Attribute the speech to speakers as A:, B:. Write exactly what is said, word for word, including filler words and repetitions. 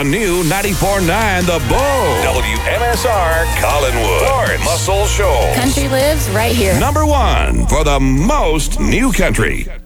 A: the new ninety-four point nine The Bull.
B: W M S R Collinwood. Lawrence Muscle Shoals.
C: Country lives right here.
A: Number one for the most new country.